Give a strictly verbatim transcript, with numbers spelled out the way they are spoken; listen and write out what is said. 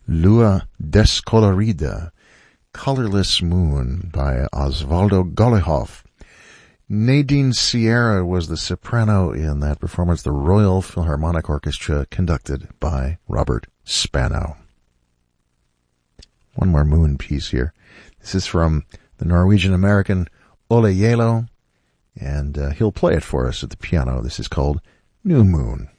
Lua Descolorida, Colorless Moon by Osvaldo Golijov. Nadine Sierra was the soprano in that performance, the Royal Philharmonic Orchestra, conducted by Robert Spano. One more moon piece here. This is from the Norwegian-American Ole Yelo, and uh, he'll play it for us at the piano. This is called New Moon.